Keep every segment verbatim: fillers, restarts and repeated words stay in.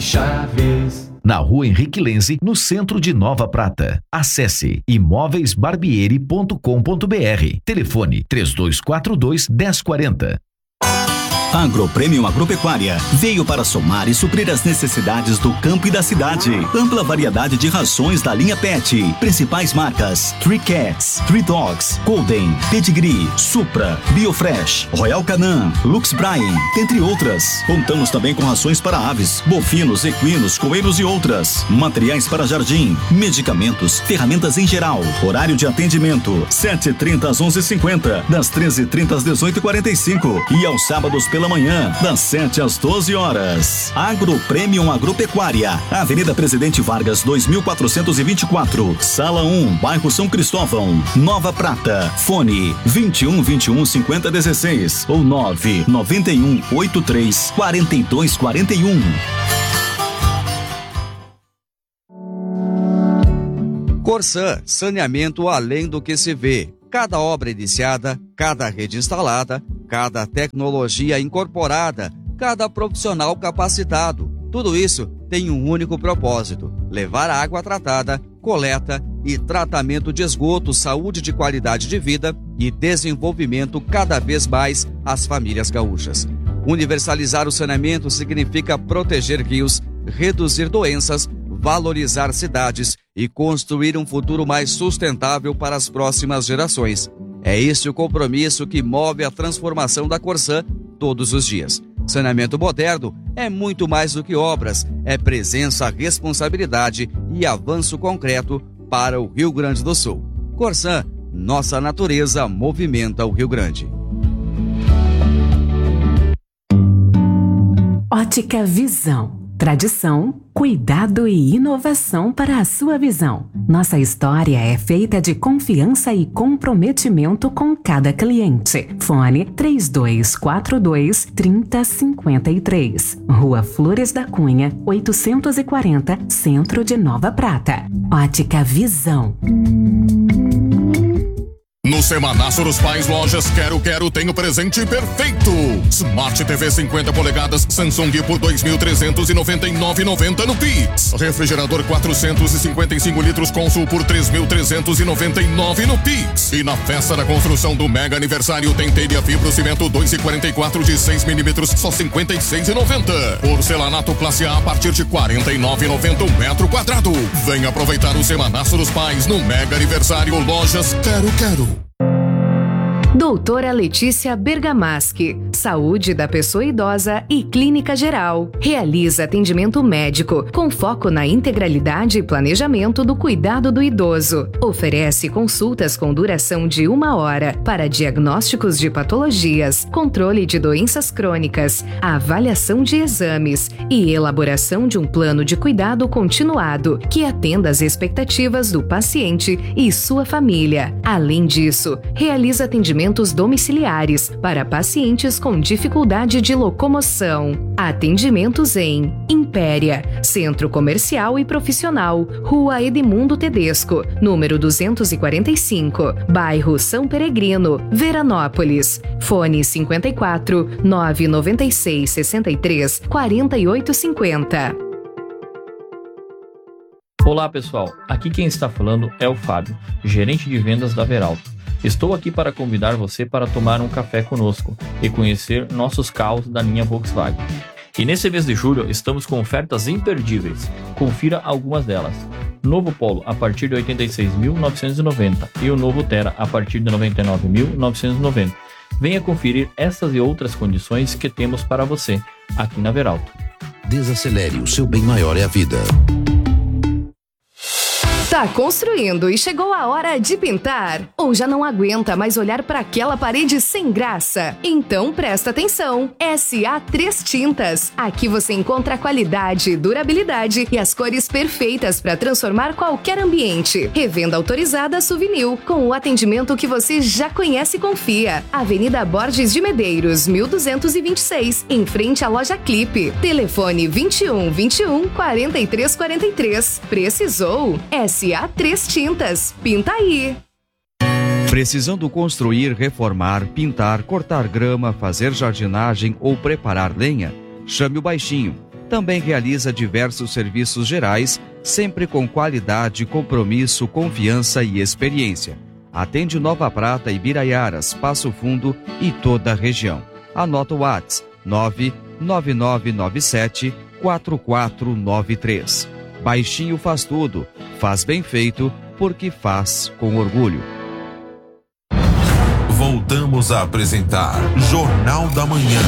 Chaves. Na Rua Henrique Lenze, no centro de Nova Prata. Acesse imóveis barbieri ponto com ponto br. Telefone três dois quatro dois, um zero quatro zero. Agropremium Agropecuária veio para somar e suprir as necessidades do campo e da cidade. Ampla variedade de rações da linha Pet. Principais marcas: Three Cats, Three Dogs, Golden, Pedigree, Supra, Biofresh, Royal Canin, Lux Bryan, entre outras. Contamos também com rações para aves, bovinos, equinos, coelhos e outras. Materiais para jardim, medicamentos, ferramentas em geral. Horário de atendimento: sete e trinta às onze e cinquenta, das treze e trinta às dezoito e quarenta e cinco e aos sábados pela manhã, das sete às doze horas. Agropremium Agropecuária, Avenida Presidente Vargas, dois mil quatrocentos e vinte e quatro, Sala um, bairro São Cristóvão, Nova Prata. Fone vinte e um, vinte e um, cinquenta, dezesseis ou nove nove um, oito três, quatro dois quatro um. Corsan, saneamento além do que se vê. Cada obra iniciada, cada rede instalada, cada tecnologia incorporada, cada profissional capacitado. Tudo isso tem um único propósito: levar água tratada, coleta e tratamento de esgoto, saúde de qualidade de vida e desenvolvimento cada vez mais às famílias gaúchas. Universalizar o saneamento significa proteger rios, reduzir doenças, valorizar cidades e construir um futuro mais sustentável para as próximas gerações. É esse o compromisso que move a transformação da Corsan todos os dias. Saneamento moderno é muito mais do que obras, é presença, responsabilidade e avanço concreto para o Rio Grande do Sul. Corsan, nossa natureza movimenta o Rio Grande. Ótica Visão. Tradição, cuidado e inovação para a sua visão. Nossa história é feita de confiança e comprometimento com cada cliente. Fone três dois quatro dois, três zero cinco três. Rua Flores da Cunha, oitocentos e quarenta, Centro de Nova Prata. Ótica Visão. No Semanaço dos Pais Lojas Quero Quero tem o presente perfeito. Smart T V cinquenta polegadas Samsung por dois mil trezentos e noventa e nove reais e noventa centavos no Pix. Refrigerador quatrocentos e cinquenta e cinco litros Consul por três mil trezentos e noventa e nove reais no Pix. E na festa da construção do mega aniversário tem telha fibrocimento dois e quarenta e quatro de seis milímetros, só cinquenta e seis reais e noventa centavos. Porcelanato classe A a partir de quarenta e nove reais e noventa centavos um metro quadrado. Venha aproveitar o Semanaço dos Pais no mega aniversário Lojas Quero Quero. Doutora Letícia Bergamaschi, saúde da pessoa idosa e clínica geral. Realiza atendimento médico com foco na integralidade e planejamento do cuidado do idoso. Oferece consultas com duração de uma hora para diagnósticos de patologias, controle de doenças crônicas, avaliação de exames e elaboração de um plano de cuidado continuado que atenda às expectativas do paciente e sua família. Além disso, realiza atendimento domiciliares para pacientes com dificuldade de locomoção. Atendimentos em Impéria, Centro Comercial e Profissional, Rua Edmundo Tedesco, número duzentos e quarenta e cinco, bairro São Peregrino, Veranópolis. Fone cinquenta e quatro, nove noventa e seis, sessenta e três, quarenta e oito cinquenta. Olá pessoal, aqui quem está falando é o Fábio, gerente de vendas da Veralto. Estou aqui para convidar você para tomar um café conosco e conhecer nossos carros da linha Volkswagen. E nesse mês de julho estamos com ofertas imperdíveis. Confira algumas delas. Novo Polo a partir de oitenta e seis mil novecentos e noventa e o novo Terra a partir de noventa e nove mil novecentos e noventa. Venha conferir essas e outras condições que temos para você aqui na Veralto. Desacelere, o seu bem maior é a vida. Tá construindo e chegou a hora de pintar? Ou já não aguenta mais olhar para aquela parede sem graça? Então presta atenção! S A três Tintas. Aqui você encontra qualidade, durabilidade e as cores perfeitas para transformar qualquer ambiente. Revenda autorizada Suvinil, com o atendimento que você já conhece e confia. Avenida Borges de Medeiros, mil duzentos e vinte e seis, em frente à loja Clipe. Telefone vinte e um, vinte e um, quarenta e três, quarenta e três. Precisou? S A três Tintas. Pinta aí! Precisando construir, reformar, pintar, cortar grama, fazer jardinagem ou preparar lenha? Chame o Baixinho. Também realiza diversos serviços gerais, sempre com qualidade, compromisso, confiança e experiência. Atende Nova Prata, Ibiraiaras, Passo Fundo e toda a região. Anota o WhatsApp nove nove nove nove sete quatro quatro nove três. Baixinho faz tudo, faz bem feito, porque faz com orgulho. Voltamos a apresentar Jornal da Manhã.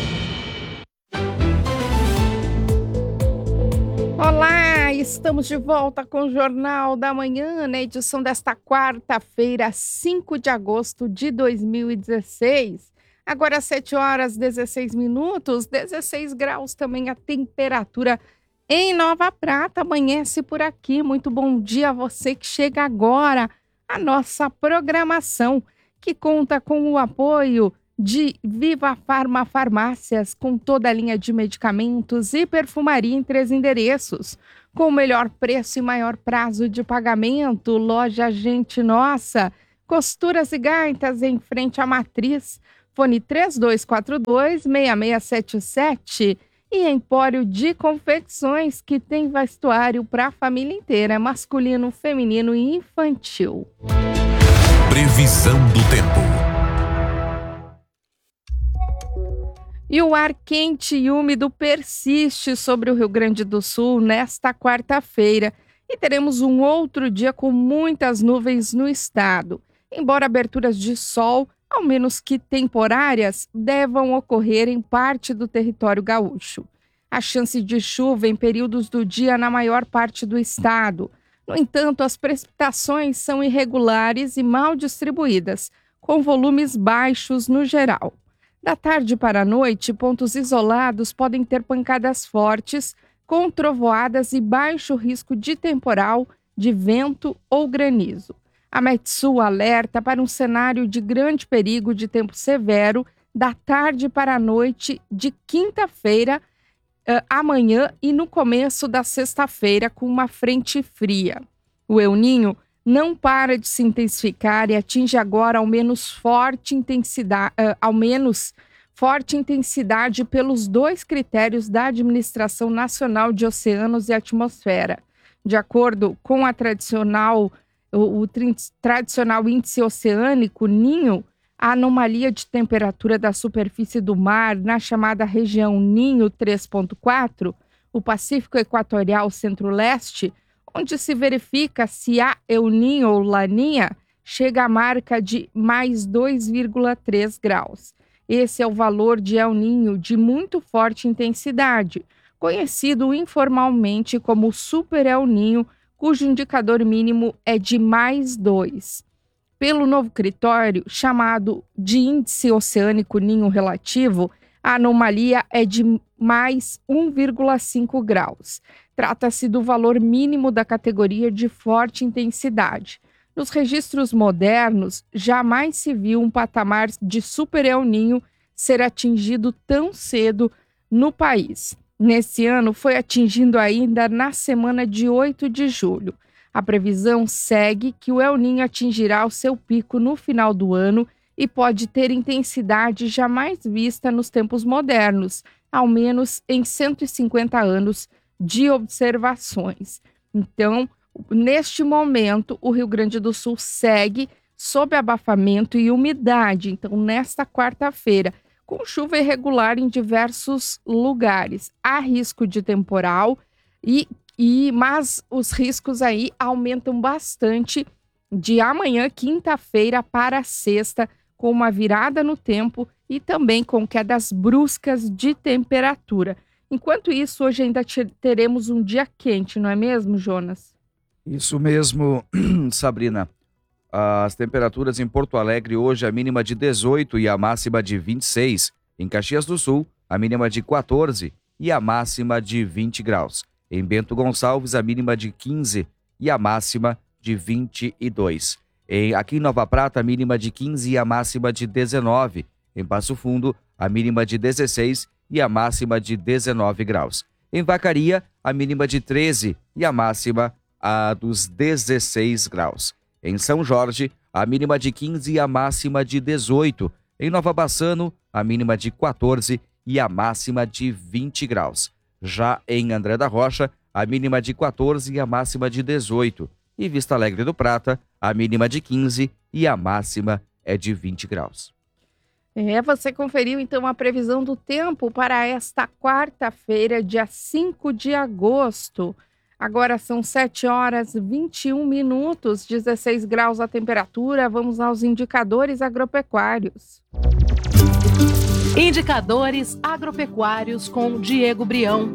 Olá, estamos de volta com o Jornal da Manhã, na edição desta quarta-feira, cinco de agosto de dois mil e dezesseis. Agora sete horas e dezesseis minutos, dezesseis graus também a temperatura em Nova Prata. Amanhece por aqui. Muito bom dia a você que chega agora. A nossa programação, que conta com o apoio de Viva Farma Farmácias, com toda a linha de medicamentos e perfumaria em três endereços, com o melhor preço e maior prazo de pagamento. Loja Gente Nossa, Costuras e Gaitas em frente à Matriz, fone três dois quatro dois, seis seis sete sete, e Empório de Confecções, que tem vestuário para a família inteira, masculino, feminino e infantil. Previsão do tempo. E o ar quente e úmido persiste sobre o Rio Grande do Sul nesta quarta-feira e teremos um outro dia com muitas nuvens no estado. Embora aberturas de sol, ao menos que temporárias, devam ocorrer em parte do território gaúcho. A chance de chuva em períodos do dia na maior parte do estado. No entanto, as precipitações são irregulares e mal distribuídas, com volumes baixos no geral. Da tarde para a noite, pontos isolados podem ter pancadas fortes, com trovoadas e baixo risco de temporal, de vento ou granizo. A Metsul alerta para um cenário de grande perigo de tempo severo da tarde para a noite de quinta-feira, uh, amanhã e no começo da sexta-feira, com uma frente fria. O El Niño não para de se intensificar e atinge agora ao menos forte intensidade, uh, ao menos forte intensidade pelos dois critérios da Administração Nacional de Oceanos e Atmosfera. De acordo com a tradicional, o, o tradicional índice oceânico Ninho, a anomalia de temperatura da superfície do mar na chamada região Ninho três ponto quatro, o Pacífico Equatorial Centro-Leste, onde se verifica se há El Niño ou Laninha, chega à marca de mais dois vírgula três graus. Esse é o valor de El Niño de muito forte intensidade, conhecido informalmente como Super El Niño, cujo indicador mínimo é de mais dois. Pelo novo critério, chamado de Índice Oceânico Ninho Relativo, a anomalia é de mais um vírgula cinco graus. Trata-se do valor mínimo da categoria de forte intensidade. Nos registros modernos, jamais se viu um patamar de Super El Niño ser atingido tão cedo no país. Nesse ano, foi atingindo ainda na semana de oito de julho. A previsão segue que o El Niño atingirá o seu pico no final do ano e pode ter intensidade jamais vista nos tempos modernos, ao menos em cento e cinquenta anos de observações. Então, neste momento, o Rio Grande do Sul segue sob abafamento e umidade. Então, nesta quarta-feira, com chuva irregular em diversos lugares. Há risco de temporal, e, e, mas os riscos aí aumentam bastante de amanhã, quinta-feira, para sexta, com uma virada no tempo e também com quedas bruscas de temperatura. Enquanto isso, hoje ainda teremos um dia quente, não é mesmo, Jonas? Isso mesmo, Sabrina. As temperaturas em Porto Alegre hoje, a mínima de dezoito e a máxima de vinte e seis. Em Caxias do Sul, a mínima de quatorze e a máxima de vinte graus. Em Bento Gonçalves, a mínima de quinze e a máxima de vinte e dois. Em, aqui em Nova Prata, a mínima de quinze e a máxima de dezenove. Em Passo Fundo, a mínima de dezesseis e a máxima de dezenove graus. Em Vacaria, a mínima de treze e a máxima a dos dezesseis graus. Em São Jorge, a mínima de quinze e a máxima de dezoito. Em Nova Bassano, a mínima de quatorze e a máxima de vinte graus. Já em André da Rocha, a mínima de quatorze e a máxima de dezoito. E Vista Alegre do Prata, a mínima de quinze e a máxima é de vinte graus. É, você conferiu então a previsão do tempo para esta quarta-feira, dia cinco de agosto. Agora são sete horas e vinte e um minutos, dezesseis graus a temperatura. Vamos aos indicadores agropecuários. Indicadores agropecuários com Diego Brião.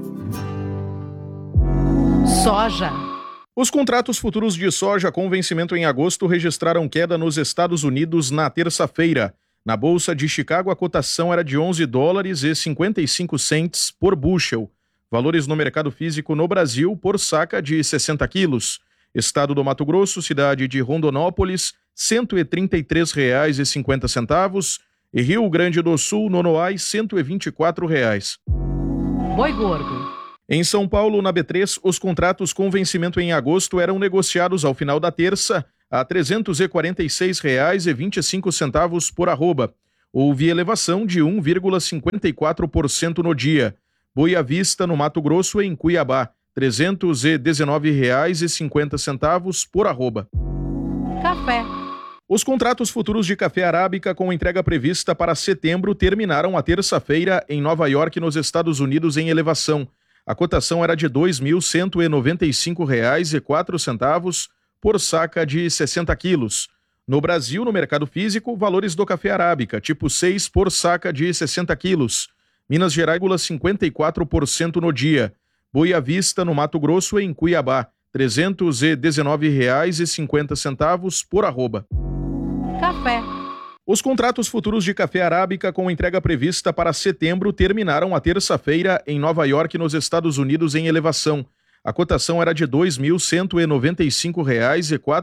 Soja. Os contratos futuros de soja com vencimento em agosto registraram queda nos Estados Unidos na terça-feira. Na Bolsa de Chicago, a cotação era de onze dólares e cinquenta e cinco centes por bushel. Valores no mercado físico no Brasil por saca de sessenta quilos. Estado do Mato Grosso, cidade de Rondonópolis, cento e trinta e três reais e cinquenta centavos. E Rio Grande do Sul, Nonoai, cento e vinte e quatro reais. Boi gordo. Em São Paulo, na B três, os contratos com vencimento em agosto eram negociados ao final da terça a trezentos e quarenta e seis reais e vinte e cinco centavos por arroba. Houve elevação de um vírgula cinquenta e quatro por cento no dia. Boi à vista no Mato Grosso, em Cuiabá, trezentos e dezenove reais e cinquenta centavos por arroba. Café. Os contratos futuros de café arábica com entrega prevista para setembro terminaram a terça-feira em Nova York, nos Estados Unidos, em elevação. A cotação era de dois mil cento e noventa e cinco reais e quatro centavos por saca de sessenta quilos. No Brasil, no mercado físico, valores do café arábica, tipo seis por saca de sessenta quilos. Minas Gerais, cinquenta e quatro por cento no dia. Boi à vista no Mato Grosso, em Cuiabá, trezentos e dezenove reais e cinquenta centavos por arroba. Café. Os contratos futuros de café arábica com entrega prevista para setembro terminaram a terça-feira em Nova York, nos Estados Unidos, em elevação. A cotação era de dois mil cento e noventa e cinco reais e quatro